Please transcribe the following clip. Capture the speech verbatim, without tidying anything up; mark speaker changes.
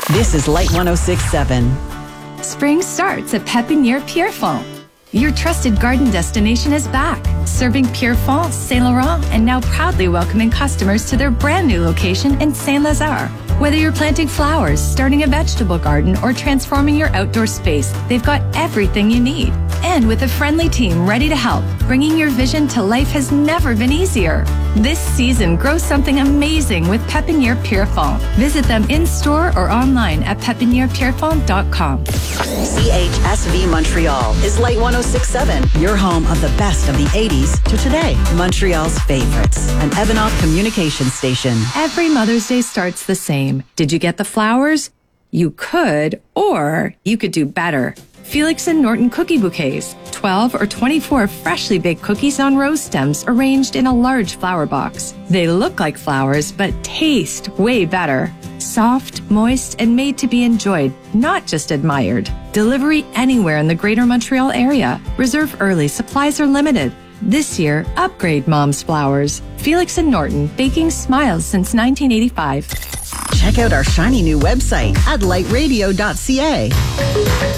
Speaker 1: This is Light one oh six point seven.
Speaker 2: Spring starts at Pépinière Pierrefonds. Your trusted garden destination is back, serving Pierrefonds, Saint Laurent, and now proudly welcoming customers to their brand new location in Saint-Lazare. Whether you're planting flowers, starting a vegetable garden, or transforming your outdoor space, they've got everything you need. And with a friendly team ready to help, bringing your vision to life has never been easier. This season, grow something amazing with Pépinière Pierrefonds. Visit them in-store or online at pepiniere pierrefonds dot com.
Speaker 1: C H S V Montreal is Light one oh six point seven, your home of the best of the eighties to today. Montreal's favorites, an Evanov communication station.
Speaker 2: Every Mother's Day starts the same. Did you get the flowers? You could, or you could do better. Felix and Norton cookie bouquets, twelve or twenty-four freshly baked cookies on rose stems arranged in a large flower box. They look like flowers, but taste way better. Soft, moist, and made to be enjoyed, not just admired. Delivery anywhere in the Greater Montreal area. Reserve early, supplies are limited. This year, upgrade Mom's Flowers. Felix and Norton, baking smiles since nineteen eighty-five.
Speaker 1: Check out our shiny new website at light radio dot c a.